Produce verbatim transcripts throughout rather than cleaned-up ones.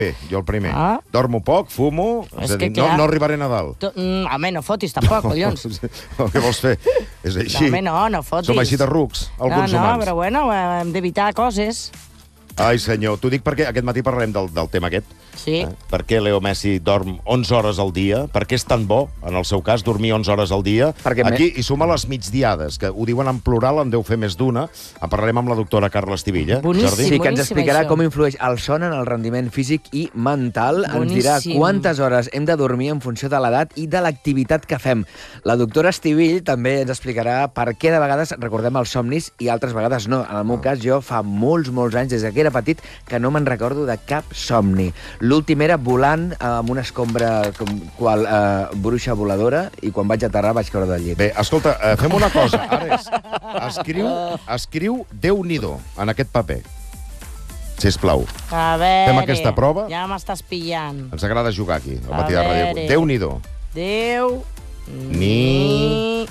Bé, jo el primer. Ah. Dormo poc, fumo, és, és a dir, no, no arribaré a Nadal. Tu, mm, home, no fotis, tampoc, collons. Què vols fer? És així. Home, no, no fotis. Som així de rucs, alguns no, no, humans. No, però bueno, hem d'evitar coses. Ai, senyor, t'ho dic perquè aquest matí parlarem del, del tema aquest. Sí. Eh? Per què Leo Messi dorm onze hores al dia? Per què és tan bo, en el seu cas, dormir onze hores al dia? Perquè Aquí hi suma les migdiades, que ho diuen en plural, en deu fer més d'una. En parlarem amb la doctora Carla Estivilla. Boníssim, Jordi? Sí, que ens explicarà això. com influeix el son en el rendiment físic i mental. Boníssim. Ens dirà quantes hores hem de dormir en funció de l'edat i de l'activitat que fem. La doctora Estivill també ens explicarà per què de vegades recordem els somnis i altres vegades no. En el meu cas, jo fa molts, molts anys, des que era petit, que no me'n recordo de cap somni. L'últim era volant amb una escombra com qual eh, bruixa voladora i quan vaig aterrar vaig caure del llit. Bé, escolta, eh, fem una cosa. Ares, escriu, escriu Déu-n'hi-do en aquest paper. Sisplau. A veure... Fem aquesta prova. Ja m'estàs pillant. Ens agrada jugar aquí, al A matí de ràdio. veure. Déu-n'hi-do. Déu... Ni...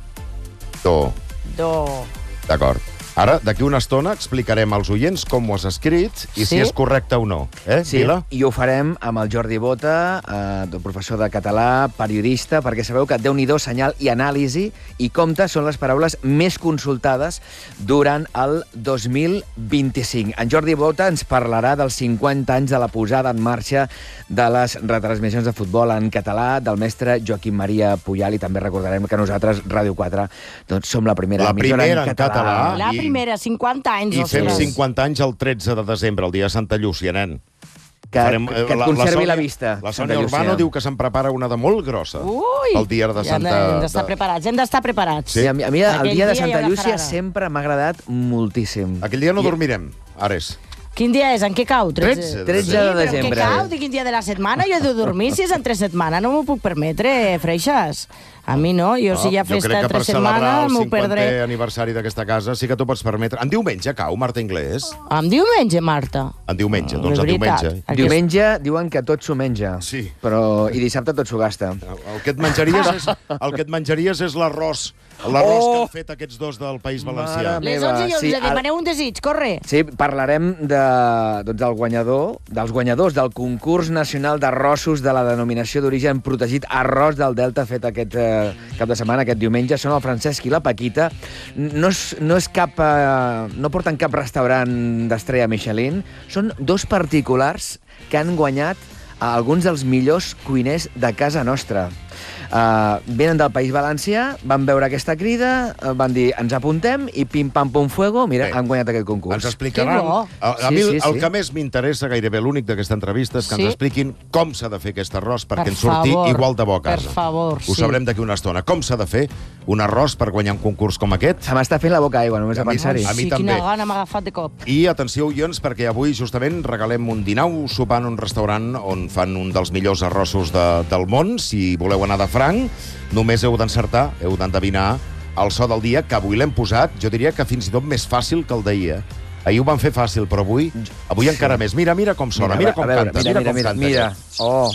Do. Do. D'acord. Ara, d'aquí una estona, explicarem als oients com ho has escrit i Sí? si és correcte o no. Eh, Sí, Vila? i ho farem amb el Jordi Bota, eh, professor de català, periodista, perquè sabeu que Déu-n'hi-do, senyal i anàlisi i compte són les paraules més consultades durant el dos mil vint-i-cinc. En Jordi Bota ens parlarà dels cinquanta anys de la posada en marxa de les retransmissions de futbol en català del mestre Joaquim Maria Puyal i també recordarem que nosaltres, Ràdio quatre, doncs som la primera La emissora primera en en català. català. La I- primera, cinquanta anys. I fem ostres. cinquanta anys el tretze de desembre, el dia de Santa Llúcia, nen. Que, Farem, que eh, et conservi la, Sònia- vista. La Santa Sònia Urbano Llúcia. diu que se'n prepara una de molt grossa. Ui! El dia de Ja hem de- Santa... Hem d'estar de- preparats, hem d'estar preparats. Sí, a mi, a mi el Aquell dia de dia hi Santa haurà Llúcia frada. sempre m'ha agradat moltíssim. Aquell dia no I- dormirem, Ares. Quin dia és? En què cau? tretze. tretze Sí, de però en desembre. què cau? De quin dia de la setmana? Jo he de dormir si és entre setmana. No m'ho puc permetre, freixes. A mi no. Jo, si hi ha jo crec festa que entre per celebrar setmana, el m'ho cinquantè perdré. aniversari d'aquesta casa sí que t'ho pots permetre. En diumenge cau, Marta Inglés? En diumenge, Marta? En diumenge, Ah, doncs en de veritat. diumenge. Aquest- Diumenge diuen que tot s'ho menja. Sí. Però, I dissabte tot s'ho gasta. El que et menjaries és, el que et menjaries és l'arròs. L'arròs Oh! que han fet aquests dos del País Valencià. Mare Les meva, onze i onze, sí, el- demaneu un desig, corre. Sí, parlarem de, doncs, del guanyador, dels guanyadors del concurs nacional d'arrossos de la denominació d'origen protegit Arròs del Delta fet aquest eh, cap de setmana, aquest diumenge. Són el Francesc i la Paquita. No és, no és cap... Eh, no porten cap restaurant d'estrella Michelin. Són dos particulars que han guanyat a alguns dels millors cuiners de casa nostra. Uh, venen del País Valencià, van veure aquesta crida, uh, van dir, ens apuntem, i pim-pam-pum-fuego, mira, Bé. han guanyat aquest concurs. Ens explicaran... Que bo. A, a Sí, mi sí, el sí. que més m'interessa, gairebé l'únic d'aquesta entrevista, és que Sí? ens expliquin com s'ha de fer aquest arròs perquè Per ens surti favor, igual de bo a casa. per favor, Ho sí. sabrem d'aquí una estona. Com s'ha de fer un arròs per guanyar un concurs com aquest? Se m'està fent la boca aigua, només A a mi- pensar-hi. a mi sí, també. quina gana m'ha agafat de cop. I atenció, oients, perquè avui justament regalem un dinar, un sopar en un restaurant on fan un dels millors arrossos de, del món. Si voleu anar de franc, només heu d'encertar, heu d'endevinar el so del dia, que avui l'hem posat, jo diria que fins i tot més fàcil que el d'ahir, eh? Ahir ho van fer fàcil, però avui, avui encara més. Mira, mira com sona, mira, a com veure, canta, mira, mira, mira, com mira, canta. mira. Oh,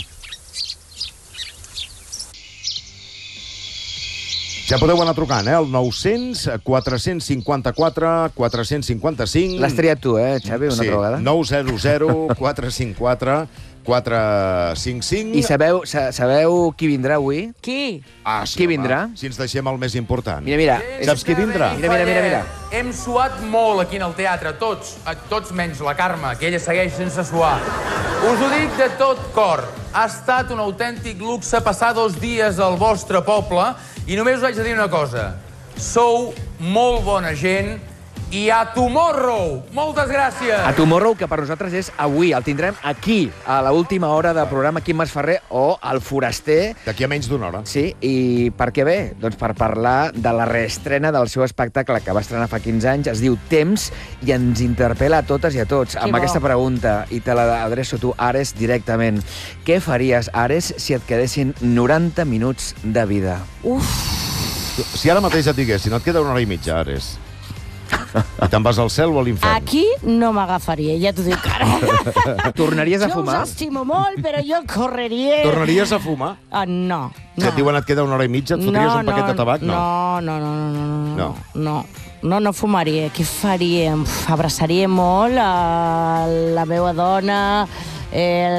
Ja podeu anar trucant, eh? El nou-cents, quatre-cents cinquanta-quatre, quatre-cents cinquanta-cinc... l'has triat tu, eh, Xavi, una sí, altra vegada? nou zero zero quatre cinc quatre quatre cinc cinc... I sabeu, sa, sabeu qui vindrà avui? Qui? Ah, sí, Qui home, vindrà? Si ens deixem el més important. Mira, mira. Saps qui vindrà? Mira, mira, mira, mira. Hem suat molt aquí en el teatre, tots, eh, tots menys la Carme, que ella segueix sense suar. Us ho dic de tot cor. Ha estat un autèntic luxe passar dos dies al vostre poble i només us haig de dir una cosa. Sou molt bona gent i a Tomorrow! Moltes gràcies! A Tomorrow, que per nosaltres és avui. El tindrem aquí, a l'última hora de programa, aquí a Masferrer, o al Foraster. D'aquí a menys d'una hora. Sí, i per què bé? Doncs per parlar de la reestrena del seu espectacle que va estrenar fa quinze anys, es diu Temps, i ens interpel·la a totes i a tots amb bo. aquesta pregunta, i te l'adreço tu, Ares, directament. Què faries, Ares, si et quedessin noranta minuts de vida? Uf, Si ara mateix et diguessin, et queda una hora i mitja, Ares, i te'n vas al cel o a l'infern? aquí no m'agafaria, ja t'ho dic ara. Tornaries a Jo fumar? us estimo molt, però jo correria... Tornaries a fumar? Ah, no, Si no. et diuen et queda una hora i mitja, et fotries un paquet de tabac? No. No, no, no, no, no, No. no. No, no fumaria. Què faria? Uf, abraçaria molt a la meva dona, eh,